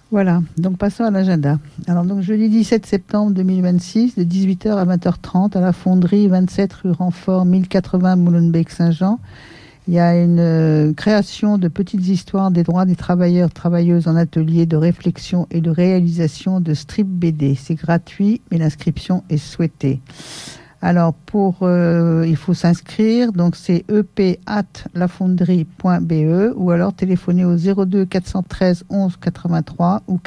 Voilà, donc passons à l'agenda. Alors, donc jeudi 17 septembre 2026, de 18h à 20h30, à la fonderie 27 rue Renfort, 1080 Molenbeek-Saint-Jean, il y a une création de petites histoires des droits des travailleurs, travailleuses en atelier de réflexion et de réalisation de strip BD. C'est gratuit, mais l'inscription est souhaitée. Alors, il faut s'inscrire, donc c'est ep@lafonderie.be ou alors téléphoner au 02 413 11 83 ou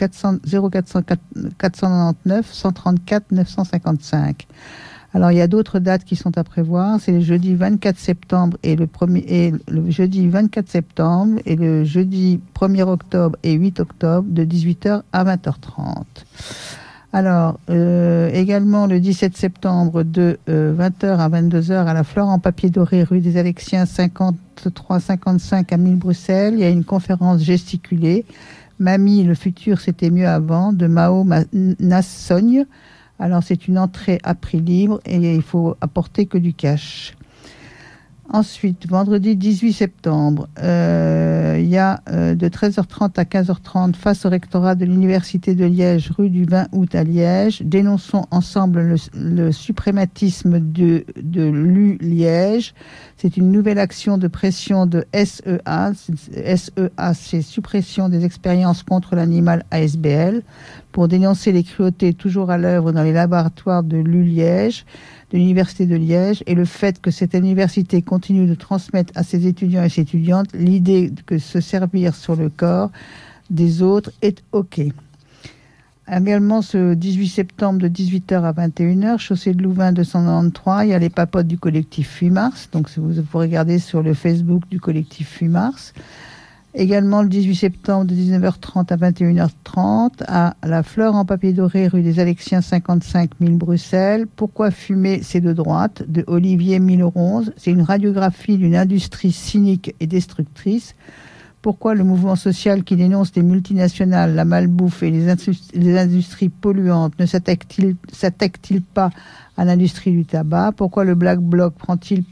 499 134 955. Alors, il y a d'autres dates qui sont à prévoir. C'est le jeudi 24 septembre et le jeudi 24 septembre et le jeudi 1er octobre et 8 octobre de 18h à 20h30. Alors, également le 17 septembre de 20h à 22h à la Fleur en papier doré, rue des Alexiens, 53-55 à 1000 Bruxelles. Il y a une conférence gesticulée. Mamie, le futur, c'était mieux avant, de Mao Nassogne. Alors, c'est une entrée à prix libre et il faut apporter que du cash. Ensuite, vendredi 18 septembre, il y a de 13h30 à 15h30 face au rectorat de l'Université de Liège, rue du 20 août à Liège. Dénonçons ensemble le suprématisme de l'U-Liège. C'est une nouvelle action de pression de SEA. SEA, c'est suppression des expériences contre l'animal ASBL, pour dénoncer les cruautés toujours à l'œuvre dans les laboratoires de l'U-Liège, de l'Université de Liège, et le fait que cette université continue de transmettre à ses étudiants et ses étudiantes l'idée que se servir sur le corps des autres est OK. Également, ce 18 septembre de 18h à 21h, chaussée de Louvain 293, il y a les papotes du collectif 8 mars. Donc, vous pouvez regarder sur le Facebook du collectif 8 mars. Également, le 18 septembre de 19h30 à 21h30, à la Fleur en papier doré, rue des Alexiens, 55 000 Bruxelles. Pourquoi fumer, c'est de droite, de Olivier Milleronze. C'est une radiographie d'une industrie cynique et destructrice. Pourquoi le mouvement social qui dénonce les multinationales, la malbouffe et les industries polluantes ne s'attaque-t-il pas à l'industrie du tabac? Pourquoi le Black Bloc prend-il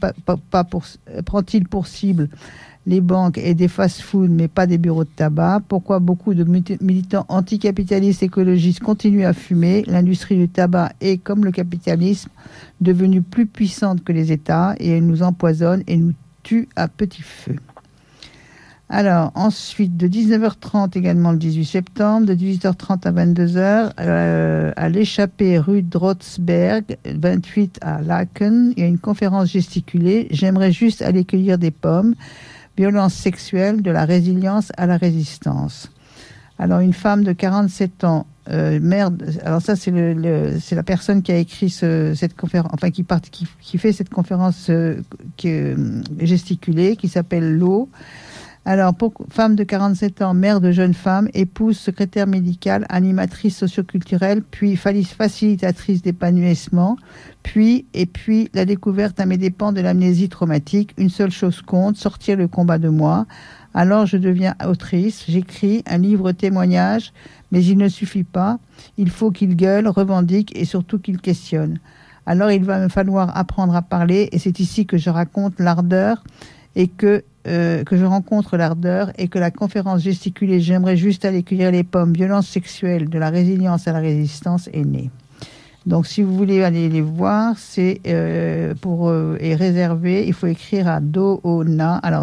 pour cible les banques et des fast-foods, mais pas des bureaux de tabac? Pourquoi beaucoup de militants anticapitalistes écologistes continuent à fumer? L'industrie du tabac est, comme le capitalisme, devenue plus puissante que les États et elle nous empoisonne et nous tue à petit feu. Alors, ensuite, de 19h30 également le 18 septembre, de 18h30 à 22h, à l'échappée rue Drotzberg, 28 à Laken, il y a une conférence gesticulée. J'aimerais juste aller cueillir des pommes. Violence sexuelle, de la résilience à la résistance. Alors, une femme de 47 ans, alors ça, c'est la personne qui a écrit cette conférence, enfin, qui fait cette conférence gesticulée, qui s'appelle L'eau. Alors, femme de 47 ans, mère de jeunes femmes, épouse, secrétaire médicale, animatrice socioculturelle, puis facilitatrice d'épanouissement, puis la découverte à mes dépens de l'amnésie traumatique. Une seule chose compte, sortir le combat de moi. Alors je deviens autrice, j'écris un livre témoignage, mais il ne suffit pas. Il faut qu'il gueule, revendique et surtout qu'il questionne. Alors il va me falloir apprendre à parler et c'est ici que je raconte l'ardeur et que je rencontre l'ardeur et que la conférence gesticulée «J'aimerais juste aller cueillir les pommes, violence sexuelle, de la résilience à la résistance» est née. Donc, si vous voulez aller les voir, c'est et réserver, il faut écrire à doona, alors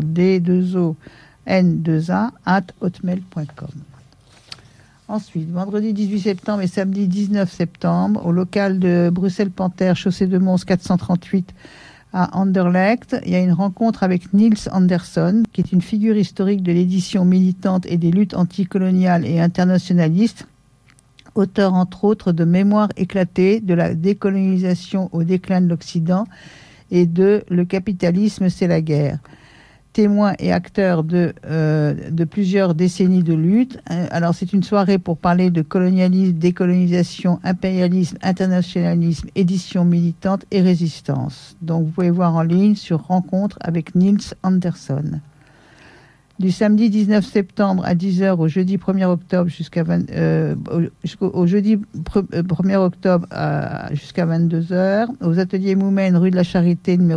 D2ON2A @hotmail.com. Ensuite, vendredi 18 septembre et samedi 19 septembre, au local de Bruxelles-Panthère, chaussée de Mons 438, à Anderlecht, il y a une rencontre avec Niels Anderson, qui est une figure historique de l'édition militante et des luttes anticoloniales et internationalistes, auteur entre autres de Mémoire éclatée, de la décolonisation au déclin de l'Occident et de Le capitalisme, c'est la guerre. Témoin et acteur de plusieurs décennies de lutte. Alors, c'est une soirée pour parler de colonialisme, décolonisation, impérialisme, internationalisme, édition militante et résistance. Donc, vous pouvez voir en ligne sur Rencontre avec Niels Anderson. Du samedi 19 septembre à 10h au jeudi 1er octobre au jeudi 1er octobre jusqu'à 22h, aux ateliers Moumen, rue de la Charité, numéro